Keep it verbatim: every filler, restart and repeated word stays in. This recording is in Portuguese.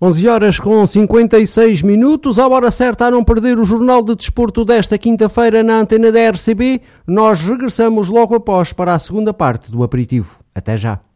onze horas com cinquenta e seis minutos, à hora certa a não perder o Jornal de Desporto desta quinta-feira na antena da R C B. Nós regressamos logo após para a segunda parte do aperitivo. Até já.